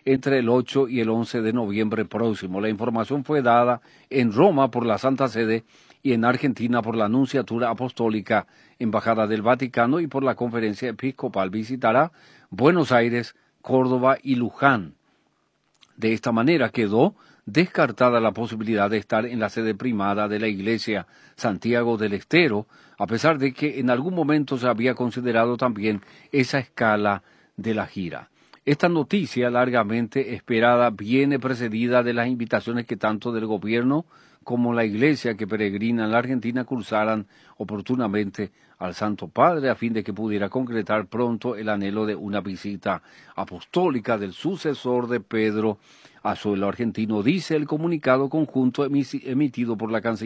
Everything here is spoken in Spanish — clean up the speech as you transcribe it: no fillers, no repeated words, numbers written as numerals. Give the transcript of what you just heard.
entre el 8 y el 11 de noviembre próximo. La información fue dada en Roma por la Santa Sede y en Argentina por la Nunciatura Apostólica, Embajada del Vaticano, y por la Conferencia Episcopal. Visitará Buenos Aires, Córdoba y Luján. De esta manera quedó descartada la posibilidad de estar en la sede primada de la Iglesia, Santiago del Estero, a pesar de que en algún momento se había considerado también esa escala de la gira. Esta noticia largamente esperada viene precedida de las invitaciones que tanto del gobierno como la Iglesia que peregrina en la Argentina cursaran oportunamente al Santo Padre a fin de que pudiera concretar pronto el anhelo de una visita apostólica del sucesor de Pedro a suelo argentino, dice el comunicado conjunto emitido por la Cancillería.